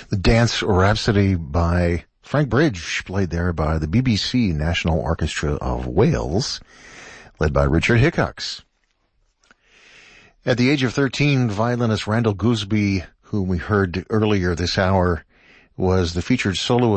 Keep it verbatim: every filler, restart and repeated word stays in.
The Dance Rhapsody by Frank Bridge, played there by the B B C National Orchestra of Wales, led by Richard Hickox. At the age of thirteen, violinist Randall Gooseby, whom we heard earlier this hour, was the featured solo